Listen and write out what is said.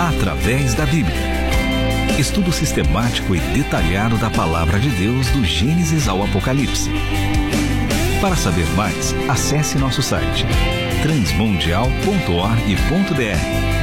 através da Bíblia. Estudo sistemático e detalhado da Palavra de Deus do Gênesis ao Apocalipse. Para saber mais, acesse nosso site transmundial.org.br.